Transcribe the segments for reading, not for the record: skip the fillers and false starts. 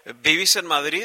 ¿Vivís en Madrid?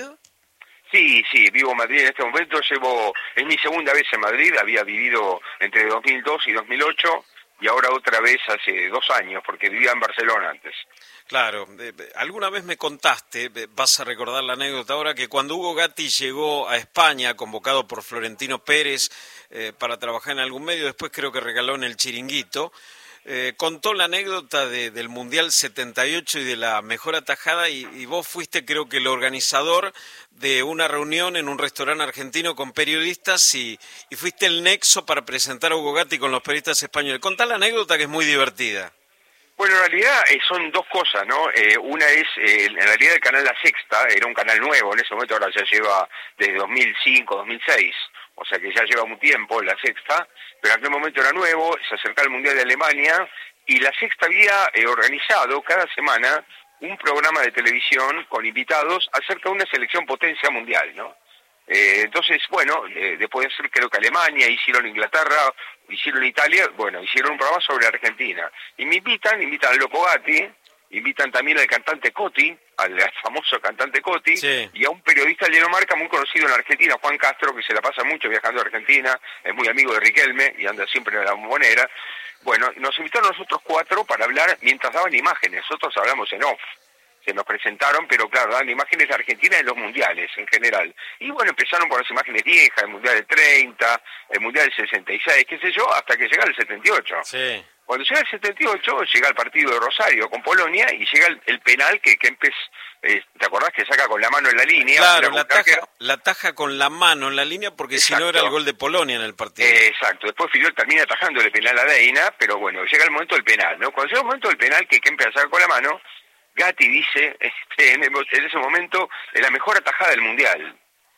Sí, sí, vivo en Madrid en este momento, es mi segunda vez en Madrid, había vivido entre 2002 y 2008 y ahora otra vez hace 2 años, porque vivía en Barcelona antes. Claro, alguna vez me contaste, vas a recordar la anécdota ahora, que cuando Hugo Gatti llegó a España, convocado por Florentino Pérez para trabajar en algún medio, después creo que regaló en el Chiringuito, contó la anécdota del Mundial 78 y de la mejor atajada, y vos fuiste, creo que el organizador de una reunión en un restaurante argentino con periodistas y fuiste el nexo para presentar a Hugo Gatti con los periodistas españoles. Contá la anécdota, que es muy divertida. Bueno, en realidad son dos cosas, ¿no? Una es, en realidad el canal La Sexta, era un canal nuevo en ese momento, ahora ya lleva desde 2005, 2006, o sea que ya lleva un tiempo La Sexta, pero en aquel momento era nuevo, se acercaba el Mundial de Alemania, y La Sexta había organizado cada semana un programa de televisión con invitados acerca de una selección potencia mundial, ¿no? Entonces, bueno, después de hacer creo que Alemania, hicieron Inglaterra, hicieron Italia, bueno, hicieron un programa sobre Argentina. Y me invitan al Loco Gatti, invitan también al cantante Coti, al famoso cantante Coti, Sí. y a un periodista de Marca muy conocido en la Argentina, Juan Castro, que se la pasa mucho viajando a Argentina, es muy amigo de Riquelme y anda siempre en la Bombonera. Bueno, nos invitaron a nosotros cuatro para hablar mientras daban imágenes, nosotros hablamos en off. Se nos presentaron, pero claro, dan imágenes de Argentina en los mundiales en general. Y bueno, empezaron por las imágenes viejas, el mundial del 30, el mundial del 66, qué sé yo, hasta que llega el 78. Sí. Cuando llega el 78, llega el partido de Rosario con Polonia y llega el penal que Kempes, ¿te acordás que saca con la mano en la línea? Claro, la taja con la mano en la línea, porque si no era el gol de Polonia en el partido. Exacto, después Filiol termina atajando el penal a Deina, pero bueno, llega el momento del penal, ¿no? Cuando llega el momento del penal que Kempes saca con la mano, Gatti dice, en ese momento, es la mejor atajada del Mundial.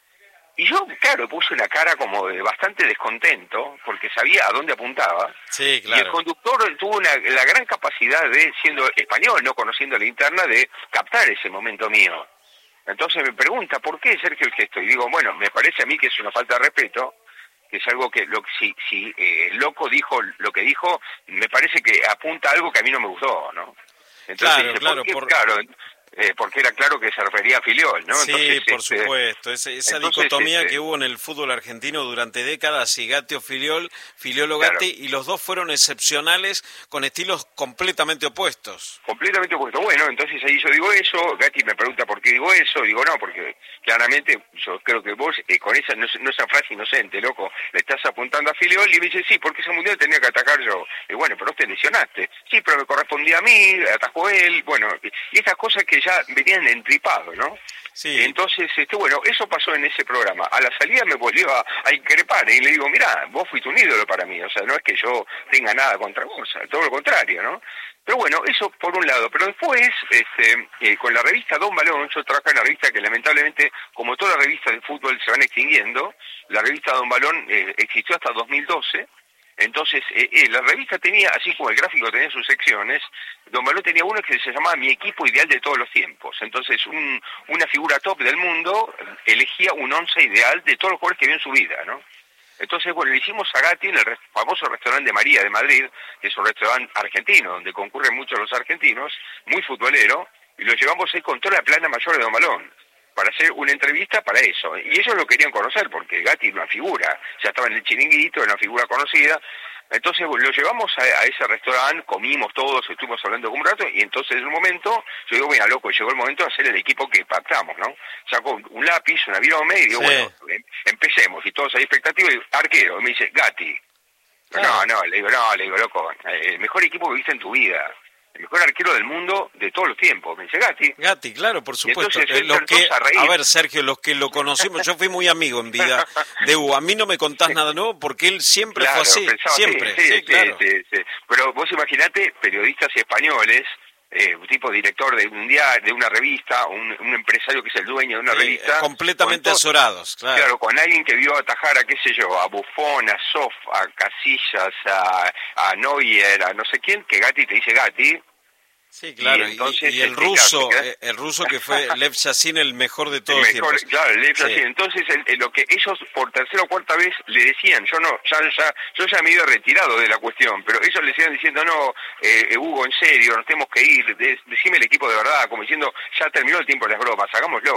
Y yo, claro, puse una cara como de bastante descontento, porque sabía a dónde apuntaba. Sí, claro. Y el conductor tuvo la gran capacidad de, siendo español, no conociendo la interna, de captar ese momento mío. Entonces me pregunta, ¿por qué Sergio el gesto? Y digo, bueno, me parece a mí que es una falta de respeto, que es algo que, si el loco dijo lo que dijo, me parece que apunta a algo que a mí no me gustó, ¿no? Entonces Claro, dice, porque era claro que se refería a Filiol, ¿no? Sí, Entonces, por supuesto, esa dicotomía que hubo en el fútbol argentino durante décadas, si Gatti o Filiol, Filiol o Gatti, claro. Y los dos fueron excepcionales con estilos completamente opuestos. Completamente opuestos. Bueno, entonces ahí yo digo eso, Gatti me pregunta por qué digo eso, digo no, porque claramente yo creo que vos con esa, no esa frase inocente, loco, le estás apuntando a Filiol, y me dice, sí, porque ese mundial tenía que atacar yo. Y bueno, pero vos te lesionaste. Sí, pero me correspondía a mí, atajó él, bueno, y estas cosas que ya venían entripados, ¿no? Sí. Entonces, bueno, eso pasó en ese programa. A la salida me volvió a increpar y le digo, mirá, vos fuiste un ídolo para mí, o sea, no es que yo tenga nada contra vos, todo lo contrario, ¿no? Pero bueno, eso por un lado. Pero después, con la revista Don Balón, yo trabajaba en una revista que lamentablemente, como todas las revistas de fútbol se van extinguiendo, la revista Don Balón existió hasta 2012. Entonces, la revista tenía, así como el gráfico tenía sus secciones, Don Balón tenía uno que se llamaba Mi Equipo Ideal de Todos los Tiempos. Entonces, una figura top del mundo elegía un once ideal de todos los jugadores que vio en su vida, ¿no? Entonces, bueno, le hicimos a Gatti en el famoso restaurante de María de Madrid, que es un restaurante argentino, donde concurren muchos los argentinos, muy futbolero, y lo llevamos ahí con toda la plana mayor de Don Balón, para hacer una entrevista para eso. Y ellos lo querían conocer, porque Gatti era una figura, ya estaba en el Chiringuito, era una figura conocida. Entonces lo llevamos a ese restaurante, comimos todos, estuvimos hablando con un rato, y entonces en un momento, yo digo, mira, loco, llegó el momento de hacer el equipo que pactamos, ¿no? Sacó un lápiz, una virome, y digo, sí, bueno, empecemos, y todos hay expectativas, y arquero, y me dice, Gatti. Claro. Le digo, loco, el mejor equipo que viste en tu vida. El mejor arquero del mundo de todos los tiempos, me dice Gatti. Gatti, claro, por supuesto. A ver, Sergio, los que lo conocimos, yo fui muy amigo en vida de Hugo. A mí no me contás nada nuevo porque él siempre fue así, siempre. Sí. Pero vos imaginate periodistas españoles, tipo director de un diario, de una revista, un empresario que es el dueño de una revista. Completamente azorados, claro. Claro, con alguien que vio atajar a, qué sé yo, a Buffon, a Sof, a Casillas, a Neuer, a no sé quién, que Gatti te dice Gatti. Sí, claro, y, entonces, y el ruso que fue Lev Yashin, el mejor de todos los tiempos. Claro, Lev Yashin. Entonces, lo que ellos por tercera o cuarta vez le decían, yo ya me he ido retirado de la cuestión, pero ellos le decían diciendo, no, Hugo, en serio, nos tenemos que ir, decime el equipo de verdad, como diciendo, ya terminó el tiempo de las bromas, hagámoslo.